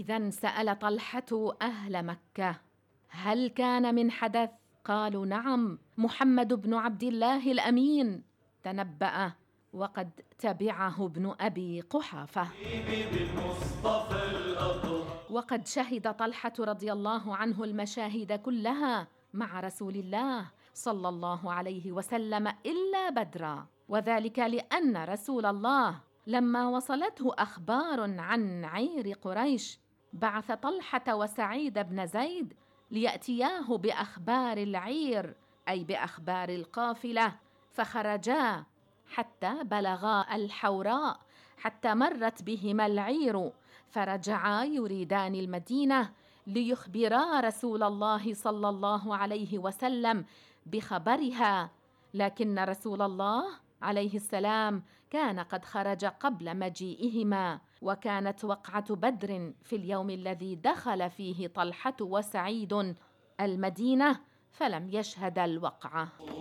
إذن سأل طلحة أهل مكة: هل كان من حدث؟ قالوا: نعم، محمد بن عبد الله الأمين تنبأ، وقد تبعه ابن أبي قحافة. وقد شهد طلحة رضي الله عنه المشاهد كلها مع رسول الله صلى الله عليه وسلم إلا بدرا، وذلك لأن رسول الله لما وصلته أخبار عن عير قريش بعث طلحة وسعيد بن زيد ليأتياه بأخبار العير، أي بأخبار القافلة، فخرجا حتى بلغا الحوراء، حتى مرت بهما العير، فرجعا يريدان المدينة ليخبرا رسول الله صلى الله عليه وسلم بخبرها، لكن رسول الله عليه السلام كان قد خرج قبل مجيئهما، وكانت وقعة بدر في اليوم الذي دخل فيه طلحة وسعيد المدينة، فلم يشهد الوقعة.